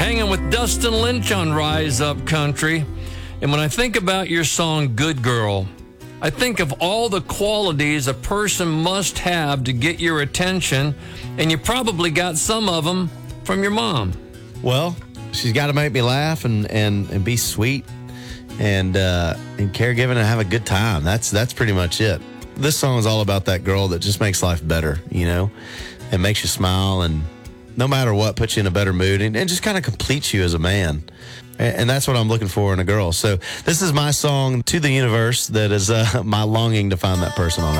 Hanging with Dustin Lynch on Rise Up Country. And when I think about your song, Good Girl, I think of all the qualities a person must have to get your attention, and you probably got some of them from your mom. Well, she's got to make me laugh and be sweet and caregiving and have a good time. That's pretty much it. This song is all about that girl that just makes life better, you know, and makes you smile, and no matter what, puts you in a better mood and just kind of completes you as a man. And that's what I'm looking for in a girl. So this is my song to the universe that is my longing to find that person on